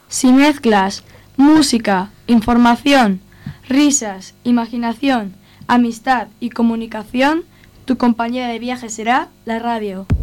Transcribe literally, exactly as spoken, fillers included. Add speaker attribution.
Speaker 1: Si mezclas música, información, risas, imaginación, amistad y comunicación, tu compañera de viaje será la radio.